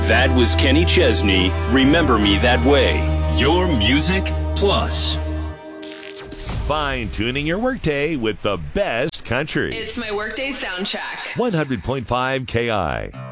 That was Kenny Chesney, Remember Me That Way. Your Music Plus. Fine-tuning your workday with the best country. It's my workday soundtrack. 100.5 KI.